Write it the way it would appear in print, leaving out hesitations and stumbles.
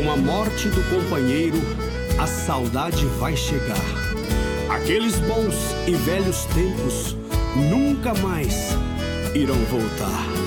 Com a morte do companheiro, a saudade vai chegar. Aqueles bons e velhos tempos nunca mais irão voltar.